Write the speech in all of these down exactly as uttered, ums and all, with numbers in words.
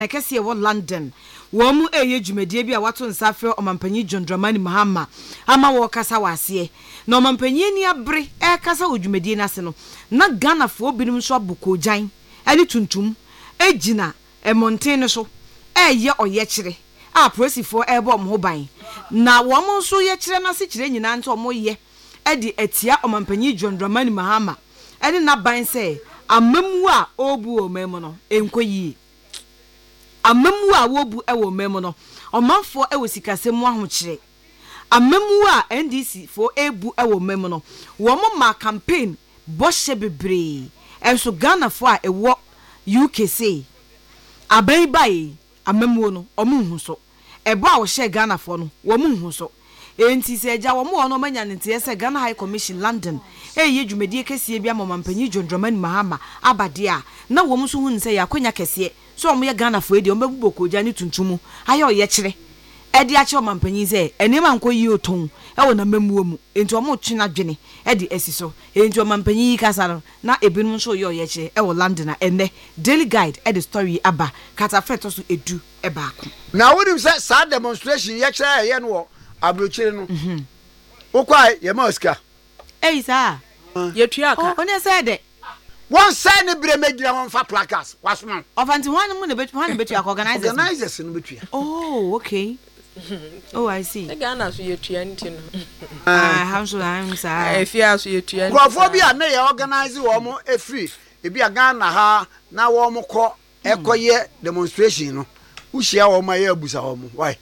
ekese wo London wo mu eye dwumadie bi a wato nsafre omampanyi John Dramani Mahama ama wo kasa wase na omampanyi ni abre e kasa wo dwumadie na se no na Ghana fo binum so abukojan ani tuntum ejina e mountain so e ye oye kire a prosifo e bo mo ban na wo mo so ye kire na se kire nyina nto mo ye e di etia omampanyi John Dramani Mahama ene na ban se amamu a obu o memo no enkoyi amamu a wobu e wo memo no omanfo e wo sikasemu ahokire amamu a N D C fo ebu e wo memo no wo mo ma campaign boshe bebre enso Ghana fo a ewo U K say abai bai amamu no omu hu so ebo a wo she Ghana fo no wo mu hu so enti se eja wo mo no manya nte se Ghana High Commission London e ye dwumadie kese bia mamampanyi John Dramani Mahama abade a na wo so hu nse ya konya kese so omo ye Ghana fo edi omo buboko ja ni tuntumu aye oye kire e di ache mampanyi se enema nkoyi oton e wo na mamuo mu enti omo twena dwene e di esiso enti mampanyi kasaro na ebinum so ye oye kire e wo London na enne Daily Guide e the story aba katafeto so edu e baako na wonim se sa demonstration ye kire ye no abrochire no mhm okwai ye ma osika eh sa ye tuaka o ne say de one say ne bre medira won fa placards wasman ofanti one mu ne betu one betu organizers organizers no betu oh okay oh I see e Ghana so ye tua ntino ah how so am sa e fia so ye tua crofobia na ye organize wo mo e free e bia Ghana ha na wo mo kọ ekoye demonstration no uhia wo ma ye abusa wo mo why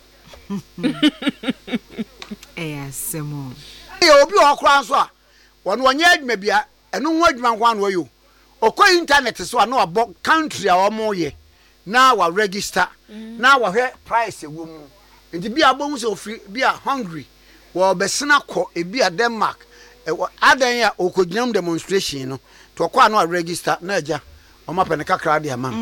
eh semo e obi okra so a wono onye adwuma bia eno ho adwuma nkwa no yo okọ internet so a na abo country a wo mo ye na wa register na wa hwe price ewo mu nti bia abo hu se ofri bia Hungary wo besena kọ e bia Denmark e adan ya okogyinam demonstration no to okọ a na register na aja o ma pene kakra de ama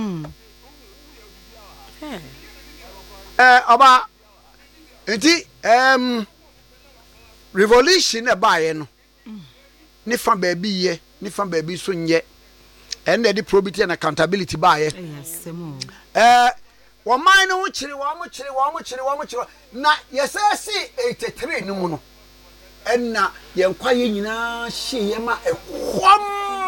eh eh oba enti em revolution e baaye no ni fa baabi ye ni fa baabi so nye and the probity and accountability baaye yes semo eh wo man no kire wo mo kire wo mo kire wo mo kire na yesasi eighty-three no mu no enna ye nkwa ye nyina hye ye ma ekwom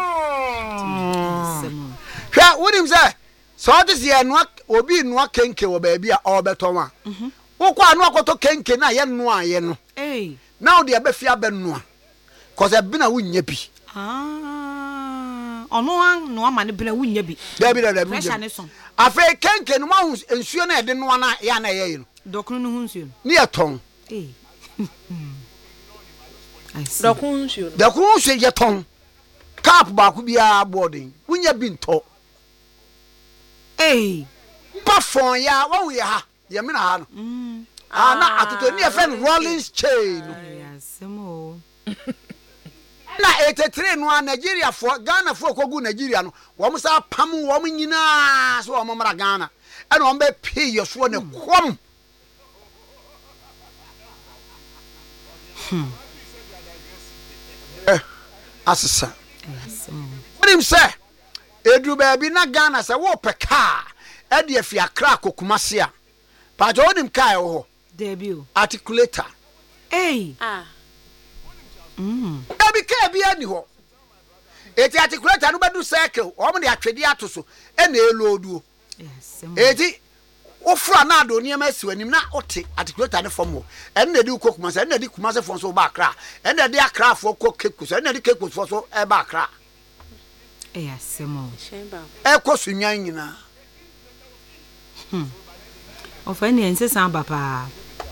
semo hwa wonim say so this ye no obi no kenke wo baabi a obeto ma mhm wokọ anu akoto kenke na ye no aye no eh now de abafia benu a cause e bina wunya bi ah ono an no ama ne bina wunya bi da bi da da pressure ne so afa kenke no ma nsuo na e de no na ya na ye no dokunu no hu nsuo ni eton eh I see dokunu nsuo dokunu nsuo ye ton cap ba ku bia boarding wunya bi nto eh pa fon ya wa wu ya ha ye me na ha no mm ah na atoto ni e fe Rollins chain yes semo na eighty-three no Nigeria for Ghana for kogu Nigeria no wo mo sa pam wo mo nyina so wo mo mara Ghana e no be pay your so ne kwom hmm eh asesa brim say edu baabi na Ghana say wo peka e de afia kra kokumase a pa jo nim kai wo debut articulator eh ah mm ebi ka bi ani ho eti articulator no bedu circle o mo de atwede atoso e na eloduo yes eti ofura na ado niam asiwanim na ote articulator ne form e na di kokuma se e na di kuma se fon so ba akra e na di akra fo ko keku se e na di keku fo so e ba akra yes semo shemba e ko sunyan nyina hmm ofani ensesa aba pa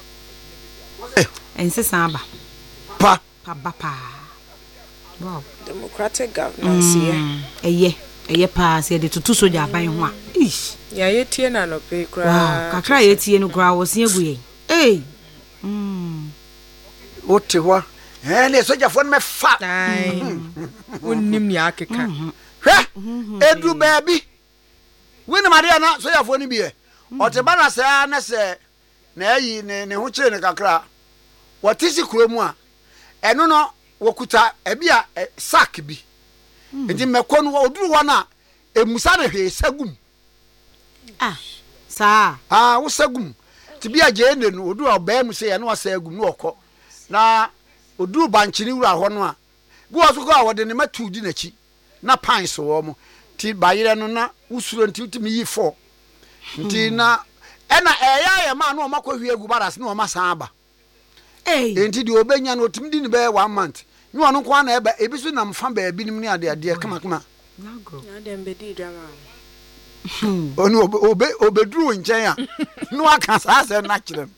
ensesa aba pa pa ba pa wow democratic governance mm. eye eye pa se de tutu soja aban ho a ish ya yetie na no pe kra wow kakra yetie no gra wo se aguye eh mm ote ho eh ne soja fo me fa ai wonnim ni akeka hwe edu baabi wini maria na soja fo ni bi ote bana se na se na yi ne ne ho kire ne kakra watisi kromu a eno no wokuta ebia sack bi enti mekọ no oduru wana emusa na hwe sagum ah Sa. Ah, wo sagum. Ti bia je ene no odu obaa mu se ye no asagum no okọ. Na odu banchini wura ho no a. Bi wo so ko a wo de ne matu di nachi. Na pines wo mo. Ti bayire no na usuro nti utimi yi four. Nti na ena eya ya ma no makọ hwie gu baras na o masan aba. Eh. Enti di obenya no otimi di ne be one month. Ni ono kwa na eba ebi so na mfa ba ebi nim ni ade ade kama kama. Nago. Na dem be di drama. Oni obe obeduru nchen a. No aka sa se na kirem.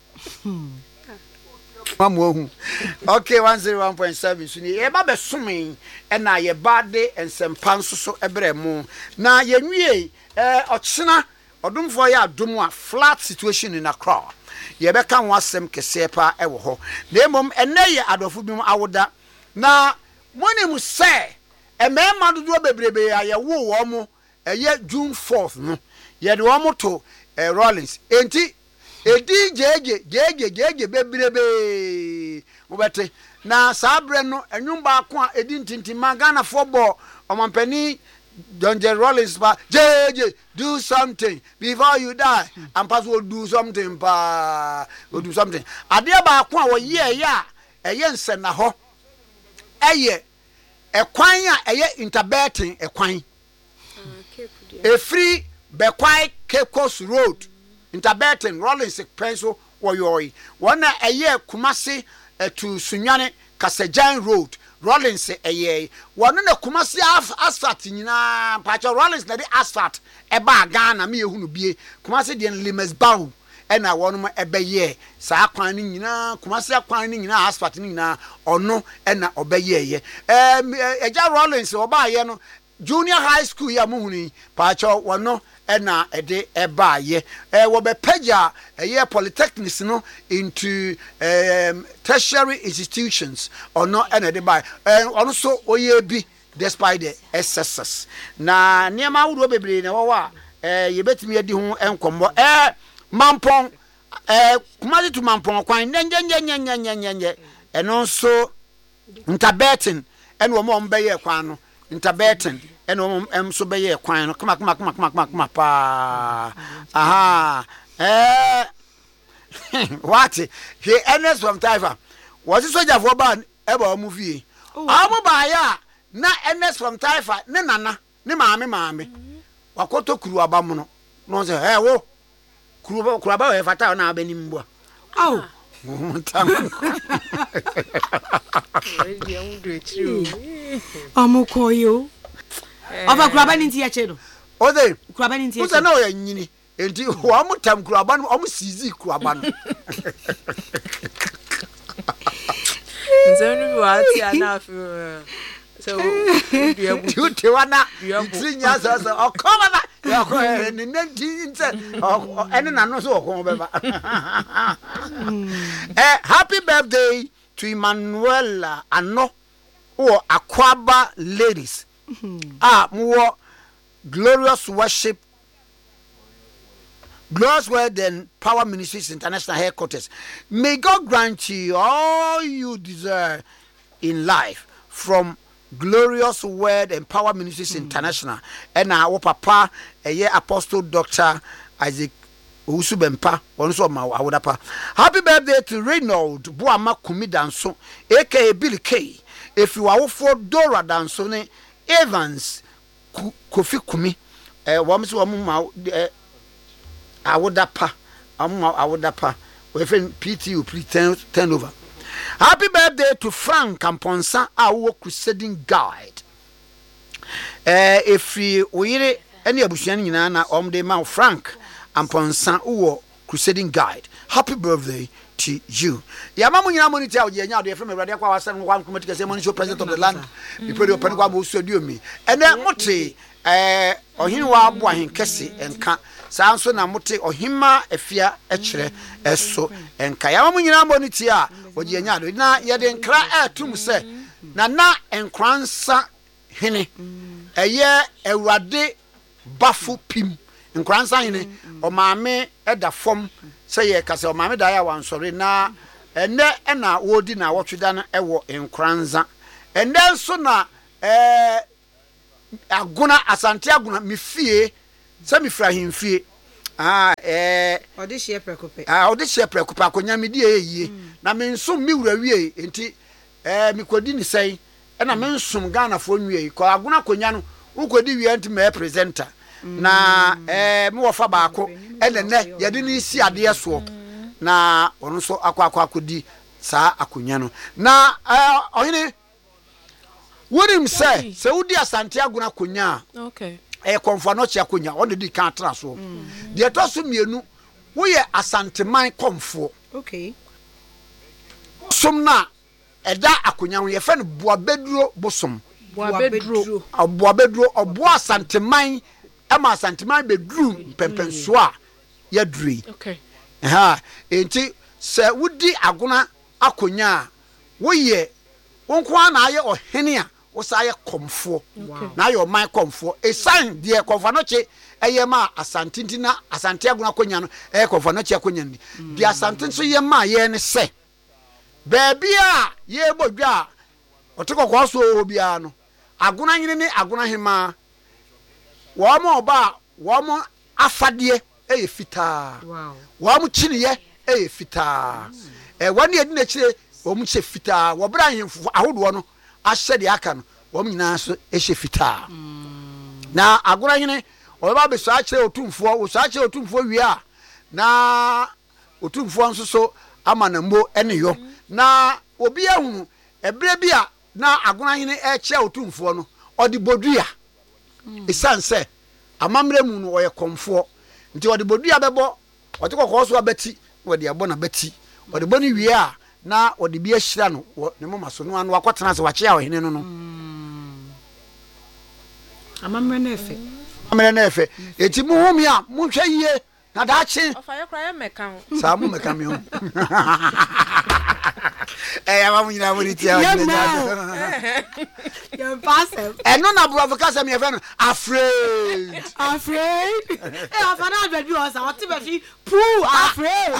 Mamu ohu. Okay, one oh one point seven so ni e ba be somen e na ye ba de ensempa nso so ebre mu. Na ye nwie eh ochina odomfo ya adom a flat situation in Accra. Ye be kan wasem kese pa e wo ho. Na emom ene ye adofo bi mu awoda. Na moni mu se e me ma dodo bebrebe ya ye wo wo mo eye June fourth no. Ye de wo mo to eh, Rollins. Enti edi jeje jeje jeje bebrebe mobete na sabre no enwum ba ko a edi ntintima Ghana football omampani John J. Rollins ba jeje do something before you die and pass will do something pa will do something ade ba ko a wo ye ya eye nse na ho eye ekwan a eye interbeting ekwan e free bekwai Cape Coast Road interbeting Rollins pencil woyoi wana eye Kumasi uh, to Sunyane Kasajan Road Rollins eye wana na Kumasi asphalt nyina pacha Rollins na de asphalt eba Ghana me ehunu bie Kumasi de Limes Bahu ena wono mo ebeye saa kwan ni nyina Kumasi kwan ni nyina asphalt ni nyina ono ena obeye ye em eja Rollins oba ye no junior high school ya muhuni pacha wono ena ede eba ye eh wo be peja eh polytechnics no into um, tertiary institutions or no ena de by eh ono so oye bi despite the S S S na niam awuro bebre na wo wa eh ye betimi adi ho enkombo eh mampon eh Kumasi to mampon kwan nyenye nyenye nyenye nyenye eno so interbeting eno wo mo mbeye kwan no interbeting eno em so be ye kwan no kama kama kama kama kama kama pa aha eh what he Ernest from Taifa was it soldier for ban e ba mu fie amu ba ya na Ernest from Taifa ne nana ne maame maame wakoto kuru aba mu no no say eh wo kuru kuru aba we fata na abani mbo aw amu koyo Ova kuraba ni nti ya chedo. Ode kuraba ni nti ya. Uza na oya nyini. Enti wo amutam kuraba no omu sizi kuraba no. Nzenu wati anafu. So you te wana tinya so so okoma ba. Ya ko ni nti nse. Ene na no so okoma beba. Eh happy birthday to Emmanuel Ano or Akwaba ladies. Ah, more glorious worship, glorious word and Power Ministries International headquarters. May God grant you all you deserve in life from glorious word and Power Ministries mm. International. And our papa, a year Apostle Doctor Isaac Usubempa, one so ma awodapa. Happy birthday to Reynold Boama Kumi Danso, aka Billy K. If you are for Dora Dansone. Evans Kofi Kumi eh wamso wamu ma eh awodapa amu awodapa we friend P T U please turn, turn over. Happy birthday to Frank Amponsa our crusading guide. Eh if we oyire any abusuan nyina na omde ma Frank Amponsa uwo crusading guide. Happy birthday to you. Ya mamu nyina moniti awo je nya ade from Awurade kwa wasan kwa committee kase moniti president of the land. We pray open kwa bo studio mi. Ene mote eh ohini wa abo ahen kase enka saa nso na mote ohima afia ekire eso enka. Ya mamu nyina moniti a oje nya ade na ye de nkra atum se na na enkransa hene eye Awurade bafu pim nkransa hene o maame eda fom say ye kase o maame da ya wan sori na ene na wodi na wotweda na ewo nkranza ene so na eh aguna asante aguna mifie se mifra himfie ah eh odi hye prekope ah odi hye prekope akonya me di eyie na me nsom mi wura wie enti eh me kodi ni sei e na me nsom Ghana fo nwie ko agona konya no ukodi wie enti me presenter na eh me wofa baako e ne ne ye de ni si ade so na ono so akwa akwa akodi saa akonya no na eh ohene wonim say se wudi asante agona konya okay e konfa no chia konya o de di kan tra so de to so mienu wo ye asanteman konfo okay som na eda akonya ho ye fe no boa beduro bosom boa beduro boa beduro oboa asanteman ama asanteman beduru pempenso a ya duri okay ha enti se wudi agona akonya wo ye wonko na aye ohene a wo sa aye komfo na aye oman komfo e sign de komfo no che eye ma asantinti na asante agona akonya no e komfo no che akonya ni de asantin so ye ma ye ne se baby a ye bodwa otokoko so obia no agona nyine ne agona hema wo mo ba wo mo afade e fitaa wow wo mo chiniye e fitaa e wani edi na chire wo mo che fitaa wo bra hemfo ahodo no ahye de aka no wo mo nyina so e hye fitaa na agona nyine wo ba be so a chire otumfo wo so a chire otumfo wi a na otumfo nso so ama na mbo ene yo na obi ahunu ebre bi a na agona nyine e chia otumfo no odi bodua isanse amamre mu no oye komfo nti odi bodua bebo odi kokko so abati odi abo na bati odi boni wie a na odi bi ahira no ne mama so no anu akotena se wache a ohene no no amamre na efe amamre na efe eti mu humi a mu hwe yie na da chi ofa ye kra ye meka ho sa mu meka mi ho eh ya mamu nyina wori tia ya pass eh no na bro ka sam ye fe no afraid afraid eh afana baby o sa what be poo afraid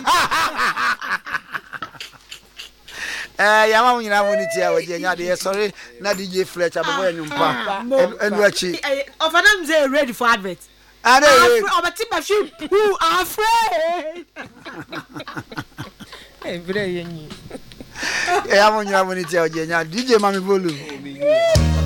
eh ya mamu nyina wori tia waje nya de sorry na D J Fletcher babo nyumpa enu achi afana mze ready for advert are obati be poo afraid eh bre yenyi eh ya mamu nyina wori tia waje nya D J Mami Bolu